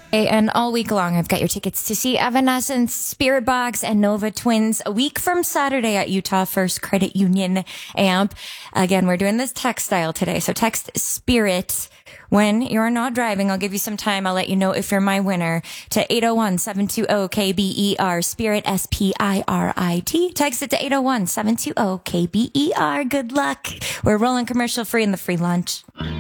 And all week long, I've got your tickets to see Evanescence, Spirit Box, and Nova Twins a week from Saturday at Utah First Credit Union AMP. Again, we're doing this text style today. So text SPIRIT when you're not driving. I'll give you some time. I'll let you know if you're my winner to 801-720-KBER, Spirit, SPIRIT. Text it to 801-720-KBER. Good luck. We're rolling commercial free in the free lunch.